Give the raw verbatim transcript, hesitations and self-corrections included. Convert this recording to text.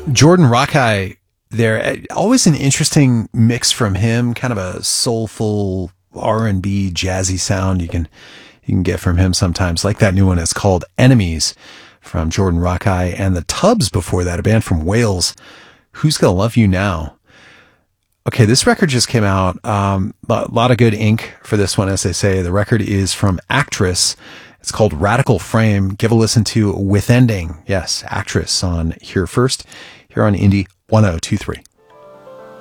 Jordan Rakei there. Always an interesting mix from him, kind of a soulful R and B jazzy sound you can you can get from him sometimes. Like that new one is called Enemies from Jordan Rakei, and the Tubbs before that, a band from Wales, Who's Gonna Love You Now. Okay, this record just came out. Um, a lot of good ink for this one, as they say. The record is from Actress. It's called Radical Frame. Give a listen to With Ending. Yes, Actress on Here First, here on Indie ten twenty-three.